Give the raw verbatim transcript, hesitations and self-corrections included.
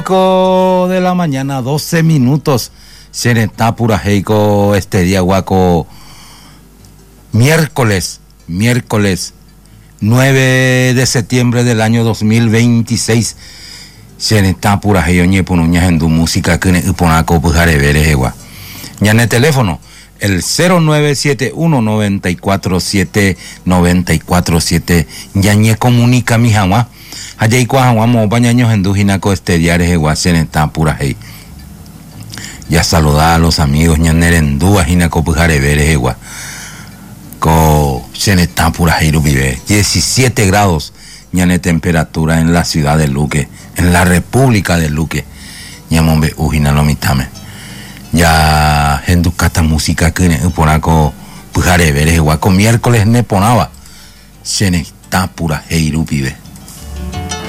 cinco de la mañana, doce minutos. Serentá pura heico este día guaco. Miércoles, miércoles nueve de septiembre del año dos mil veintiséis. Serentá pura heico ñe ponuña en tu música que ne ponaco pujare veres egua. Ya en el teléfono el cero nueve siete uno nueve cuatro siete nueve cuatro siete. Ya ñe comunica mi jamás. Allá kwa mo bañaños en dujinaco este diario de Guasén está pura hey. Ya saludar a los amigos ñaner en dua jinaco pujare veres egua. Co se está pura hey vive. diecisiete grados ñane temperatura en la ciudad de Luque, en la República de Luque. Ñamombe ujina lo mitame. Ya en ducata música que ne ponaco pujare veres egua. Con miércoles ne ponaba. Se está pura hey vive.